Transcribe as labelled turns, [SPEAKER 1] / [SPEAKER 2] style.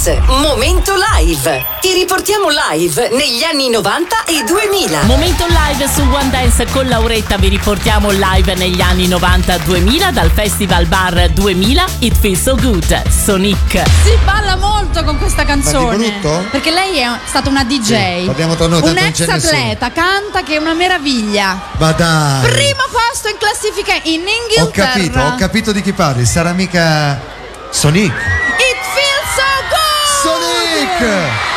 [SPEAKER 1] Dance, Momento Live. Ti riportiamo live negli anni 90 e 2000.
[SPEAKER 2] Momento Live su One Dance con Lauretta, vi riportiamo live negli anni 90-2000 dal Festival Bar 2000. It Feels So Good, Sonic.
[SPEAKER 3] Si balla molto con questa canzone.
[SPEAKER 4] Ma di brutto?
[SPEAKER 3] Perché lei è stata una DJ.
[SPEAKER 4] Sì, parliamo tra noi, tanto
[SPEAKER 3] un
[SPEAKER 4] non
[SPEAKER 3] ex
[SPEAKER 4] c'è nessuno.
[SPEAKER 3] atleta, canta che è una meraviglia.
[SPEAKER 4] Ma dai.
[SPEAKER 3] Primo posto in classifica in Inghilterra.
[SPEAKER 4] Ho capito di chi parli. Sarà mica Sonic?
[SPEAKER 3] It Feels So Good.
[SPEAKER 4] Sonic!